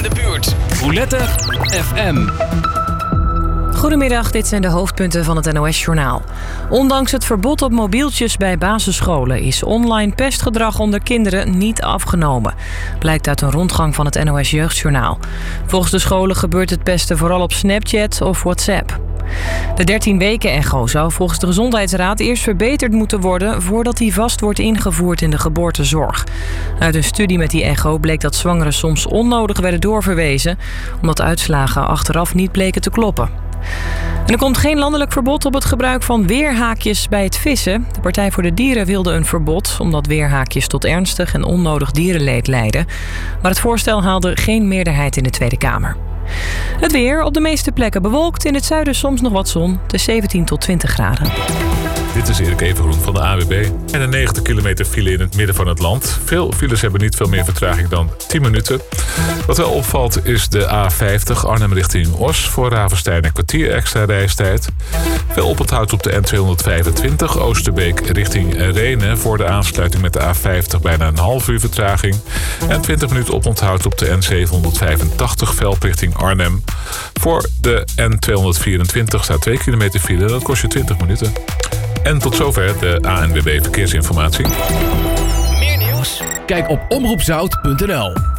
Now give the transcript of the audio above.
in de buurt. Roulette FM. Goedemiddag, dit zijn de hoofdpunten van het NOS-journaal. Ondanks het verbod op mobieltjes bij basisscholen is online pestgedrag onder kinderen niet afgenomen. Blijkt uit een rondgang van het NOS-jeugdjournaal. Volgens de scholen gebeurt het pesten vooral op Snapchat of WhatsApp. De 13-weken-echo zou volgens de Gezondheidsraad eerst verbeterd moeten worden voordat die vast wordt ingevoerd in de geboortezorg. Uit een studie met die echo bleek dat zwangeren soms onnodig werden doorverwezen, omdat uitslagen achteraf niet bleken te kloppen. En er komt geen landelijk verbod op het gebruik van weerhaakjes bij het vissen. De Partij voor de Dieren wilde een verbod, omdat weerhaakjes tot ernstig en onnodig dierenleed leiden. Maar het voorstel haalde geen meerderheid in de Tweede Kamer. Het weer, op de meeste plekken bewolkt, in het zuiden soms nog wat zon. Het is 17 tot 20 graden. Dit is Erik Evengroen van de AWB. En een 90 kilometer file in het midden van het land. Veel files hebben niet veel meer vertraging dan 10 minuten. Wat wel opvalt is de A50 Arnhem richting Os. Voor Ravenstein een kwartier extra reistijd. Veel oponthoud op de N225 Oosterbeek richting Rhenen. Voor de aansluiting met de A50 bijna een half uur vertraging. En 20 minuten oponthoud op de N785 Velp richting Arnhem. Voor de N224 staat 2 kilometer file. Dat kost je 20 minuten. En tot zover de ANWB Verkeersinformatie. Meer nieuws? Kijk op omroepzout.nl.